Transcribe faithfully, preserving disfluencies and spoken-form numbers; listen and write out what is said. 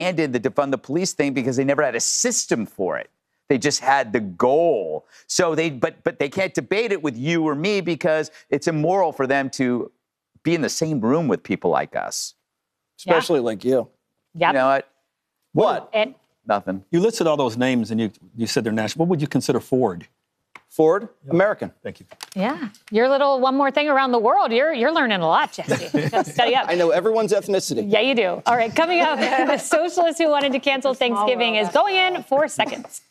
abandoned the defund the police thing because they never had a system for it. They just had the goal. So they, but but they can't debate it with you or me because it's immoral for them to be in the same room with people like us. Especially yeah. like you. Yep. You know what? What? And Nothing. You listed all those names and you you said they're national. What would you consider Ford? Ford, yep. American. Thank you. yeah, your little one more thing around the world. You're you're learning a lot, Jesse. You gotta study up. I know everyone's ethnicity. Yeah, you do. All right, coming up, the socialist who wanted to cancel Thanksgiving is going in four seconds.